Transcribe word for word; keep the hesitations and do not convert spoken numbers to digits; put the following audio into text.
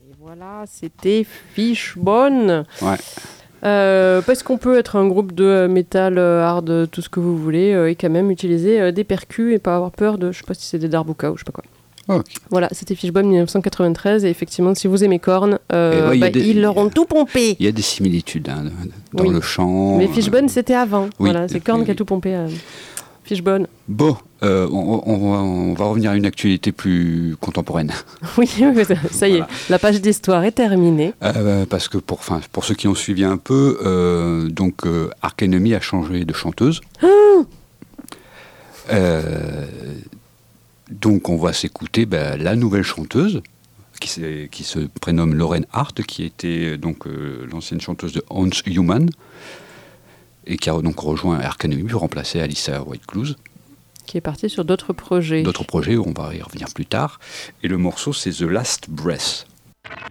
Et voilà, c'était Fishbone. Ouais. Euh, parce qu'on peut être un groupe de métal, hard, tout ce que vous voulez, euh, et quand même utiliser euh, des percus et pas avoir peur de, je sais pas si c'est des darbuka ou je sais pas quoi. Okay. Voilà, c'était Fishbone dix-neuf cent quatre-vingt-treize, et effectivement, si vous aimez Korn, euh, ouais, bah, des, ils leur ont tout pompé. Il y a des similitudes hein, dans oui. le chant. Mais Fishbone, c'était avant. Oui, voilà, c'est Korn oui, qui a oui. tout pompé. Euh, Fishbone. Bon, euh, on, on, va, on va revenir à une actualité plus contemporaine. Oui, ça y est, voilà. La page d'histoire est terminée. Euh, parce que pour, pour ceux qui ont suivi un peu, euh, donc euh, Arch Enemy a changé de chanteuse. Ah euh, donc on va s'écouter bah, la nouvelle chanteuse qui, qui se prénomme Lorraine Hart, qui était donc euh, l'ancienne chanteuse de Hans Human et qui a donc rejoint Arch Enemy pour remplacer Alyssa White-Clouse. Qui est partie sur d'autres projets. D'autres projets, on va y revenir plus tard. Et le morceau, c'est The Last Breath.